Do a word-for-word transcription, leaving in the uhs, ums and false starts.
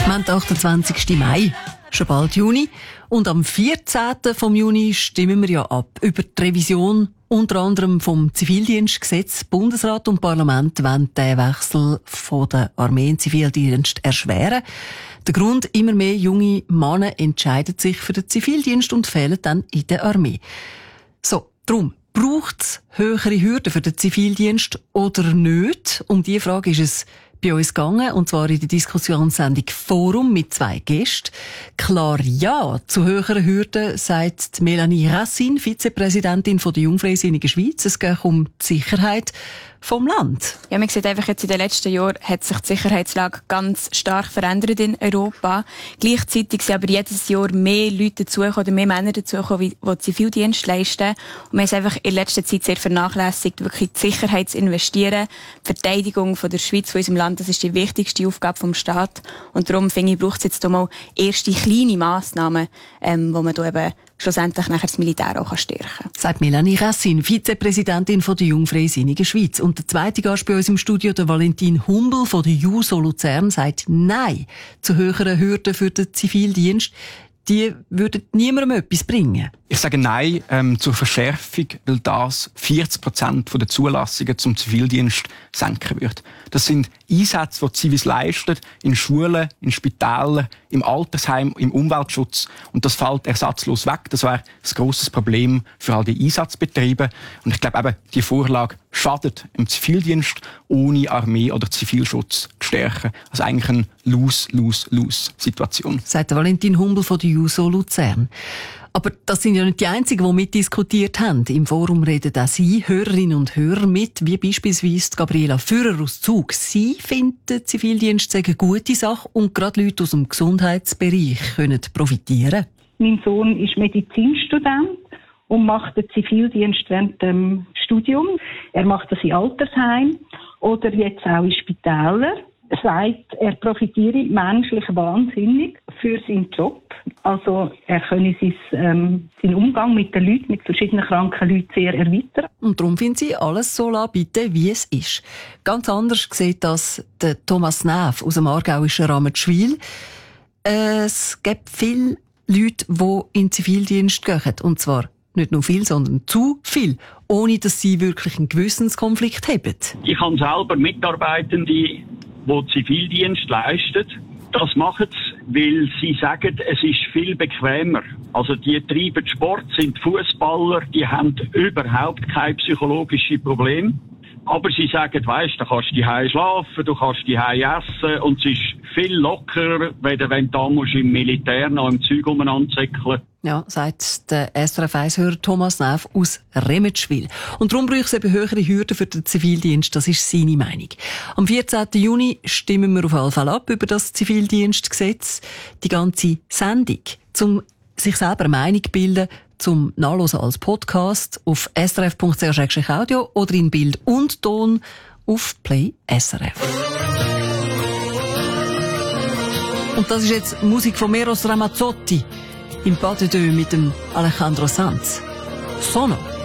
Wir haben den achtundzwanzigsten Mai, schon bald Juni. Und am vierzehnten vom Juni stimmen wir ja ab über die Revision unter anderem vom Zivildienstgesetz. Bundesrat und Parlament wollen den Wechsel von der Armee in Zivildienst erschweren. Der Grund, immer mehr junge Männer entscheiden sich für den Zivildienst und fehlen dann in der Armee. So, darum. Braucht es höhere Hürden für den Zivildienst oder nicht? Um diese Frage ist es bei uns gegangen, und zwar in der Diskussionssendung Forum mit zwei Gästen. Klar ja zu höheren Hürden, sagt Melanie Racine, Vizepräsidentin der Jungfreisinnigen Schweiz. Es geht um die Sicherheit vom Land. Ja, man sieht einfach jetzt in den letzten Jahren hat sich die Sicherheitslage ganz stark verändert in Europa. Gleichzeitig sind aber jedes Jahr mehr Leute dazugekommen, oder mehr Männer dazugekommen, die Zivildienst leisten. Und man ist einfach in letzter Zeit sehr vernachlässigt, wirklich die Sicherheit zu investieren. Die Verteidigung von der Schweiz, von unserem Land, das ist die wichtigste Aufgabe vom Staat. Und darum, finde ich, braucht es jetzt mal erste kleine Massnahmen, ähm, wo man da eben schlussendlich nachher das Militär auch stärken kann. Sagt Melanie Racine, Vizepräsidentin der Jungfreisinnigen Schweiz. Und der zweite Gast bei uns im Studio, der Valentin Humbel von der JUSO Luzern, sagt Nein zu höheren Hürden für den Zivildienst. Die würden niemandem etwas bringen. Ich sage Nein ähm, zur Verschärfung, weil das vierzig Prozent der Zulassungen zum Zivildienst senken wird. Das sind Einsätze, die Zivis leistet, in Schulen, in Spitälern, im Altersheim, im Umweltschutz. Und das fällt ersatzlos weg. Das wäre ein grosses Problem für all die Einsatzbetriebe. Und ich glaube eben, die Vorlage schadet im Zivildienst, ohne Armee oder Zivilschutz zu stärken. Also eigentlich eine Lose-Lose-Lose-Situation. Sagt Valentin Humbel von der JUSO Luzern. Aber das sind ja nicht die Einzigen, die mitdiskutiert haben. Im Forum reden auch Sie, Hörerinnen und Hörer, mit, wie beispielsweise Gabriela Führer aus Zug. Sie finden, Zivildienst sei eine gute Sache und gerade Leute aus dem Gesundheitsbereich können profitieren. Mein Sohn ist Medizinstudent und macht den Zivildienst während dem Studium. Er macht das in Altersheim oder jetzt auch in Spitälern. Er sagt, er profitiere menschlich wahnsinnig für seinen Job. Also er könne sein, ähm, seinen Umgang mit den Leuten, mit verschiedenen kranken Leuten sehr erweitern. Und darum finden Sie alles so bitte, wie es ist. Ganz anders sieht das der Thomas Neff aus dem aargauischen Rametschwil. Es gibt viele Leute, die in den Zivildienst gehen. Und zwar nicht nur viel, sondern zu viel, ohne dass sie wirklich einen Gewissenskonflikt haben. Ich habe selber Mitarbeitende, die Zivildienst leisten. Das machen sie, weil sie sagen, es ist viel bequemer. Also die treiben Sport, sind Fußballer, die haben überhaupt keine psychologischen Probleme. Aber sie sagen, weisst, du kannst die Hause schlafen, du kannst die Hause essen und es ist viel lockerer, wenn du da musst im Militär noch im Zeug umeinander zäckeln. Ja, sagt der S R F eins-Hörer Thomas Neff aus Remetschwil. Und darum braucht es eben höhere Hürden für den Zivildienst, das ist seine Meinung. Am vierzehnten Juni stimmen wir auf jeden Fall ab über das Zivildienstgesetz. Die ganze Sendung, um sich selber eine Meinung zu bilden, zum Nachhören als Podcast auf s r f punkt c h slash audio oder in Bild und Ton auf Play S R F. Und das ist jetzt Musik von Eros Ramazzotti im Pas de Deux mit dem Alejandro Sanz. Sono.